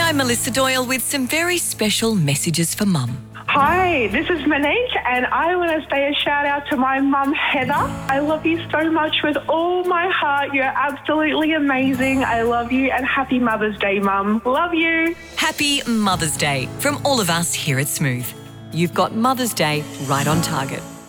I'm Melissa Doyle with some very special messages for Mum. Hi, this is Monique, and I want to say a shout out to my mum, Heather. I love you so much with all my heart. You're absolutely amazing. I love you, and happy Mother's Day, Mum. Love you. Happy Mother's Day from all of us here at Smooth. You've got Mother's Day right on target.